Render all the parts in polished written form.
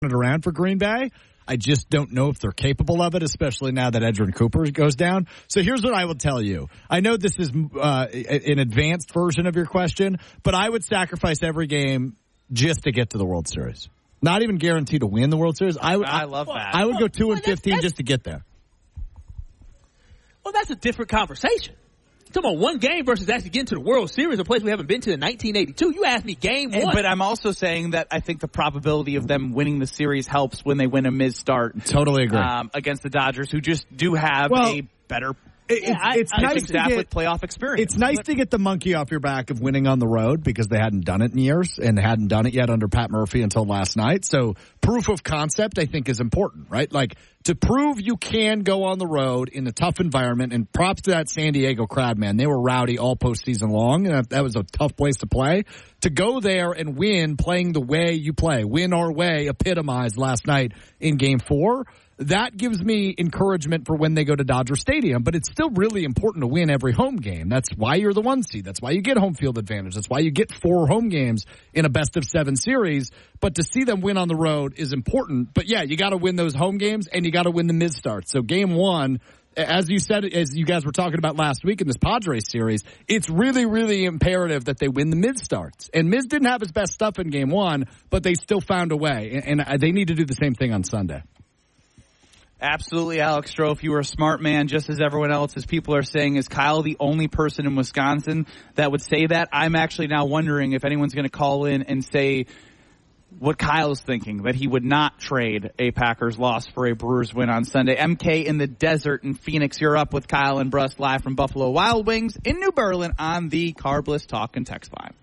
it around for Green Bay. I just don't know if they're capable of it, especially now that Edgerrin Cooper goes down. So here's what I will tell you. I know this is an advanced version of your question, but I would sacrifice every game just to get to the World Series. Not even guaranteed to win the World Series. I love that. I would go 2-15 just to get there. Well, that's a different conversation. You're talking about one game versus actually getting to the World Series, a place we haven't been to in 1982. You asked me game one. But I'm also saying that I think the probability of them winning the series helps when they win a mid-start. Totally agree. Against the Dodgers, who just do have a better It's nice staff with playoff experience. It's nice to get the monkey off your back of winning on the road because they hadn't done it in years and hadn't done it yet under Pat Murphy until last night. So proof of concept, I think, is important, right? Like, to prove you can go on the road in a tough environment, and props to that San Diego crowd, man. They were rowdy all postseason long, and that was a tough place to play. To go there and win playing the way you play, win our way, epitomized last night in Game 4. That gives me encouragement for when they go to Dodger Stadium, but it's still really important to win every home game. That's why you're the 1 seed. That's why you get home field advantage. That's why you get 4 home games in a best-of-7 series. But to see them win on the road is important. But, yeah, you got to win those home games, and you got to win the mid-starts. So Game 1, as you said, as you guys were talking about last week in this Padres series, it's really, really imperative that they win the mid-starts. And Miz didn't have his best stuff in Game 1, but they still found a way. And they need to do the same thing on Sunday. Absolutely, Alex Strofe. You were a smart man, just as everyone else, as people are saying. Is Kyle the only person in Wisconsin that would say that? I'm actually now wondering if anyone's going to call in and say what Kyle's thinking, that he would not trade a Packers loss for a Brewers win on Sunday. MK in the desert in Phoenix. You're up with Kyle and Brust live from Buffalo Wild Wings in New Berlin on the Carbless Talk and Text line.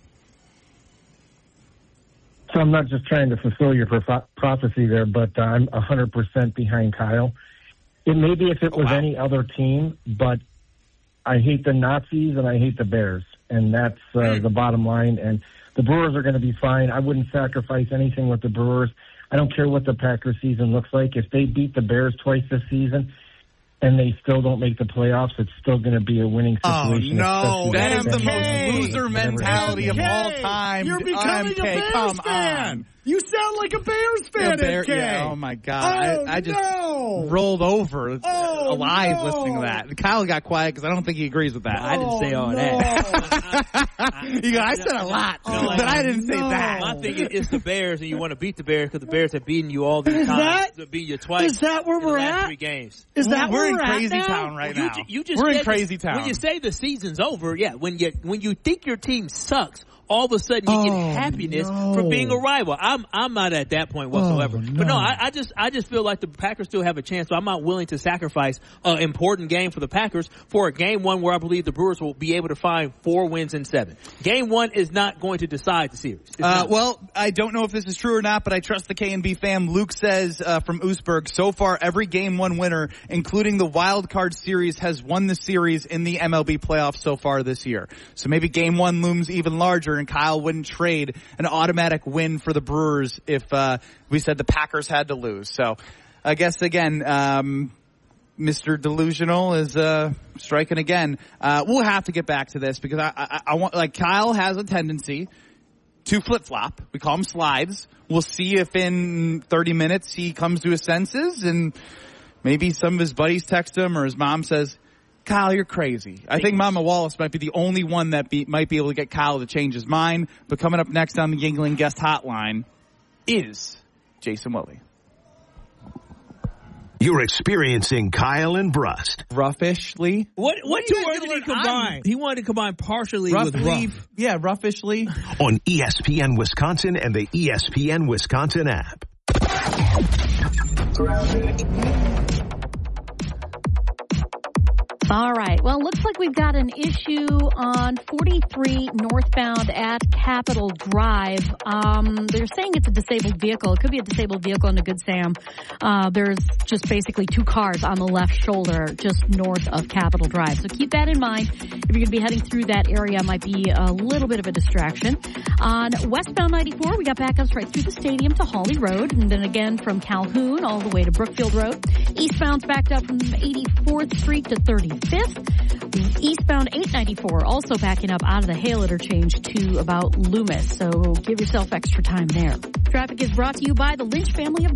So I'm not just trying to fulfill your prophecy there, but I'm 100% behind Kyle. It may be if it was any other team, but I hate the Nazis and I hate the Bears, and that's the bottom line. And the Brewers are going to be fine. I wouldn't sacrifice anything with the Brewers. I don't care what the Packers season looks like. If they beat the Bears twice this season and they still don't make the playoffs, it's still going to be a winning situation. Oh, no. That is the most loser mentality of all time. You're becoming a Bears fan. You sound like a Bears fan, MK. Yeah, oh, my God. I just rolled over alive listening to that. Kyle got quiet because I don't think he agrees with that. I didn't say all that. You go, I said a lot, but I didn't say that. My thing is it's the Bears, and you want to beat the Bears because the Bears have beaten you all these times. Beat you twice. Is that where we're at? 3 games. Is that where we're in crazy town right now? We're in crazy town. When you say the season's over, yeah, when you think your team sucks, all of a sudden you get happiness from being a rival. I'm not at that point whatsoever. But no, I just feel like the Packers still have a chance. So I'm not willing to sacrifice an important game for the Packers for a Game 1 where I believe the Brewers will be able to find 4 wins in 7. Game 1 is not going to decide the series. Well, I don't know if this is true or not, but I trust the K&B fam. Luke says from Oosburg, so far every Game 1 winner, including the wild card series, has won the series in the MLB playoffs so far this year. So maybe Game 1 looms even larger, and Kyle wouldn't trade an automatic win for the Brewers if we said the Packers had to lose. So I guess, again, Mr. Delusional is striking again. We'll have to get back to this because I want, like, Kyle has a tendency to flip-flop. We call them slides. We'll see if in 30 minutes he comes to his senses and maybe some of his buddies text him or his mom says, Kyle, you're crazy. I think Mama Wallace might be the only one that might be able to get Kyle to change his mind. But coming up next on the Yingling Guest Hotline is Jason Willie. You're experiencing Kyle and Brust. Roughishly. What two words did he combine? He wanted to combine partially with rough. Yeah, rougishly. On ESPN Wisconsin and the ESPN Wisconsin app. All right. Well, looks like we've got an issue on 43 northbound at Capitol Drive. They're saying it's a disabled vehicle. It could be a disabled vehicle in a Good Sam. There's just basically 2 cars on the left shoulder just north of Capitol Drive. So keep that in mind. If you're going to be heading through that area, it might be a little bit of a distraction. On westbound 94, we got backups right through the stadium to Hawley Road, and then again from Calhoun all the way to Brookfield Road. Eastbound's backed up from 84th Street to 33rd. 5th. Eastbound 894 also backing up out of the Hale interchange to about Loomis. So give yourself extra time there. Traffic is brought to you by the Lynch family of